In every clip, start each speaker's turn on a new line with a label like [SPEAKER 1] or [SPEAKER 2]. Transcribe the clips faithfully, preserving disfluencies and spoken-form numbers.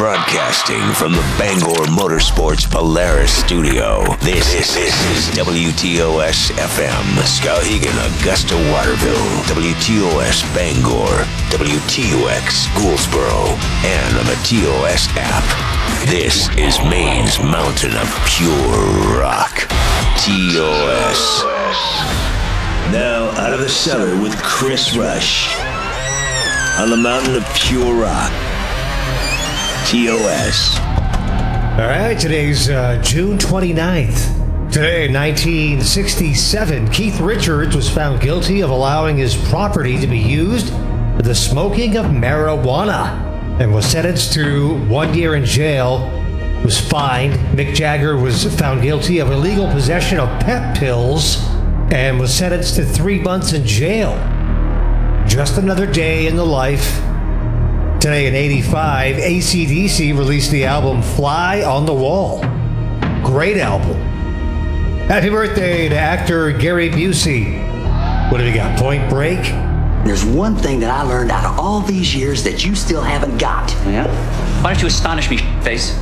[SPEAKER 1] Broadcasting from the Bangor Motorsports Polaris studio, this, this, this is W T O S F M, Skowhegan, Augusta, Waterville, W T O S Bangor, W T U X Gouldsboro, and on the T O S app. This is Maine's mountain of pure rock, T O S. Now out of the cellar with Chris Rush, on the mountain of pure rock, T O S.
[SPEAKER 2] All right, today's uh, June twenty-ninth. Today, in nineteen sixty-seven, Keith Richards was found guilty of allowing his property to be used for the smoking of marijuana and was sentenced to one year in jail. Was fined. Mick Jagger was found guilty of illegal possession of pep pills and was sentenced to three months in jail. Just another day in the life. Today in eighty-five, A C D C released the album Fly on the Wall. Great album. Happy birthday to actor Gary Busey. What have you got, Point Break?
[SPEAKER 3] There's one thing that I learned out of all these years that you still haven't got.
[SPEAKER 4] Yeah? Why don't you astonish me, face?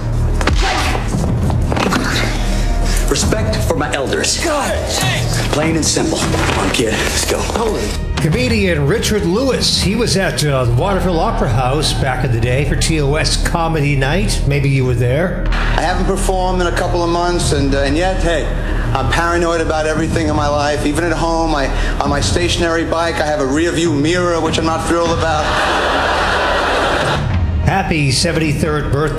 [SPEAKER 3] Respect for my elders. God. Plain and simple. Come on, kid. Let's go. Holy.
[SPEAKER 2] Comedian Richard Lewis, he was at uh, the Waterville Opera House back in the day for T O S Comedy Night. Maybe you were there.
[SPEAKER 5] I haven't performed in a couple of months, and, uh, and yet, hey, I'm paranoid about everything in my life. Even at home, I, on my stationary bike, I have a rear view mirror, which I'm not thrilled about.
[SPEAKER 2] Happy seventy-third birthday.